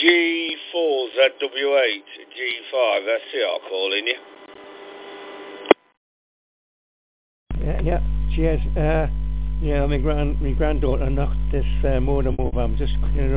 G4ZW8, G5, that's it, I'll call in you. Yeah, cheers. My granddaughter knocked this modem over. I'm just